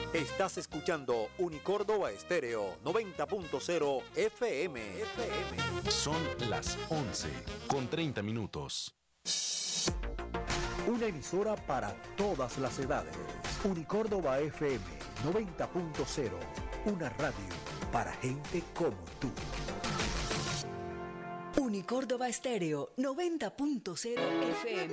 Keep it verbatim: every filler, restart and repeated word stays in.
Estás escuchando Unicórdoba Estéreo noventa punto cero F M. F M. Son las once con treinta minutos. Una emisora para todas las edades. Unicórdoba F M noventa punto cero. Una radio para gente como tú. Unicórdoba Estéreo noventa punto cero F M.